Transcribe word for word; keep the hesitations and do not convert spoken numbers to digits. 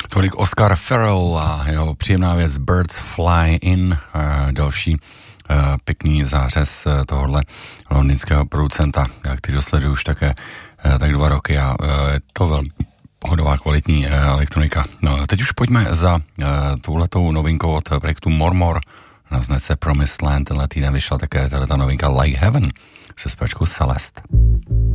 Tolik Oscar Farrell a jeho příjemná věc Birds Fly In, další pěkný zářez tohohle londýnského producenta, který sleduju už také tak dva roky a je to velmi pohodová kvalitní elektronika. No, teď už pojďme za touhletou novinkou od projektu Mormor na značce Promised Land. Tenhle týden vyšla také tato novinka Like Heaven se zpěvačkou Celeste.